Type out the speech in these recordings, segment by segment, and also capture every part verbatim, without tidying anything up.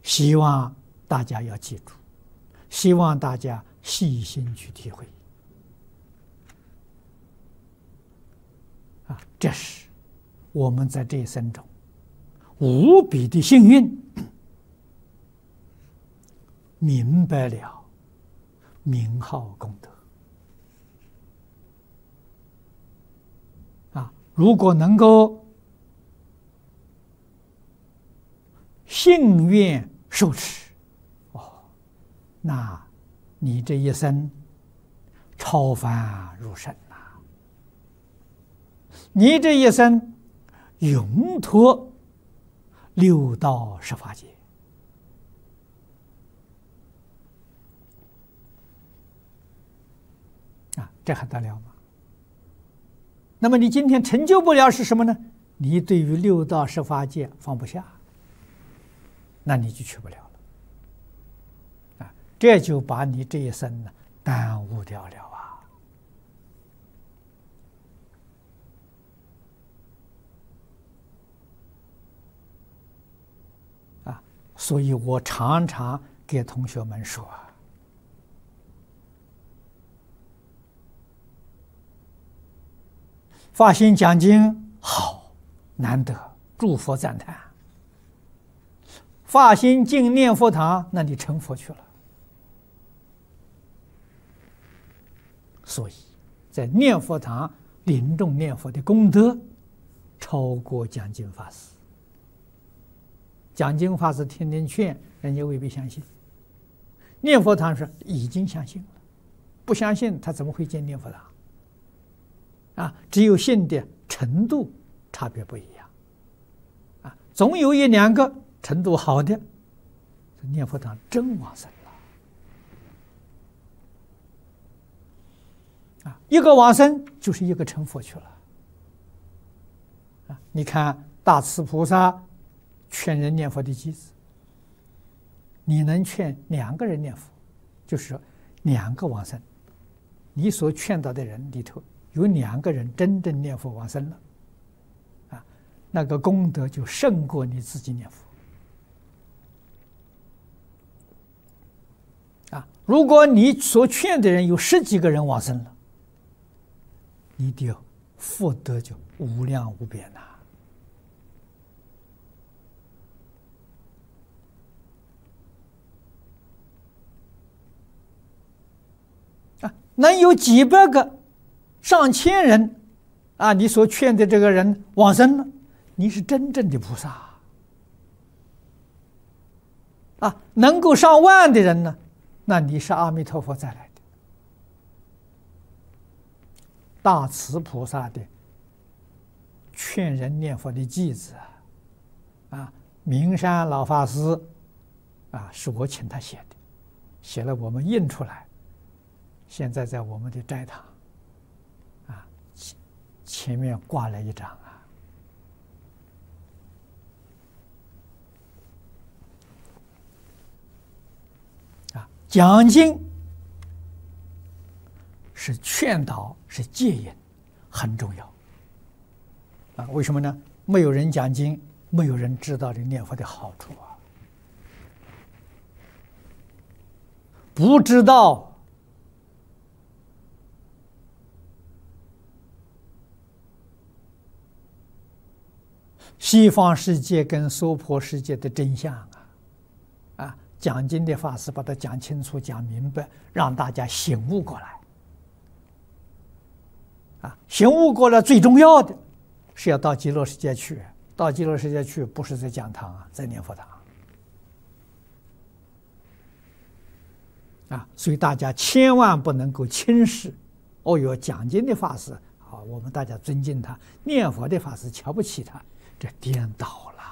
希望大家要记住，希望大家细心去体会。啊，这是我们在这一生中无比的幸运，明白了名号功德。啊，如果能够信愿受持，哦，那你这一生超凡入圣呐！你这一生永脱六道十法界啊，这还得了吗？那么你今天成就不了是什么呢？你对于六道十法界放不下，那你就去不了了啊！这就把你这一生呢耽误掉了啊！啊，所以我常常给同学们说，发心讲经好，难得，诸佛赞叹。发心进念佛堂，那你成佛去了。所以，在念佛堂临终念佛的功德，超过讲经法师。讲经法师天天劝，人家未必相信；念佛堂是已经相信了，不相信他怎么会进念佛堂？啊，只有信的程度差别不一样。啊，总有一两个程度好的，念佛堂真往生了啊！一个往生就是一个成佛去了啊！你看大慈菩萨劝人念佛的机子，你能劝两个人念佛，就是说两个往生，你所劝导的人里头有两个人真正念佛往生了啊，那个功德就胜过你自己念佛。啊，如果你所劝的人有十几个人往生了，你的福德就无量无边呐！啊，能有几百个、上千人啊，你所劝的这个人往生了，你是真正的菩萨啊！能够上万的人呢？那你是阿弥陀佛再来的，大慈菩萨的劝人念佛的偈子啊，明山老法师啊，是我请他写的，写了我们印出来，现在在我们的斋堂啊前前面挂了一张啊。讲经是劝导，是戒引，很重要啊！为什么呢？没有人讲经，没有人知道这念佛的好处啊！不知道，西方世界跟娑婆世界的真相啊！啊！讲经的法师把它讲清楚、讲明白，让大家醒悟过来。啊，醒悟过来最重要的是要到极乐世界去。到极乐世界去，不是在讲堂啊，在念佛堂。啊，所以大家千万不能够轻视。哦哟，讲经的法师啊，我们大家尊敬他；念佛的法师瞧不起他，这颠倒了。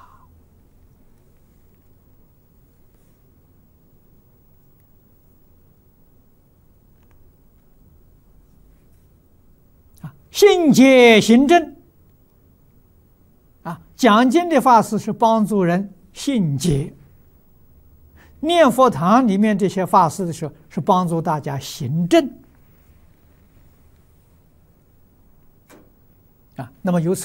信解行证啊，讲经的法师是帮助人信解，念佛堂里面这些法师的时候是帮助大家行证啊。那么由此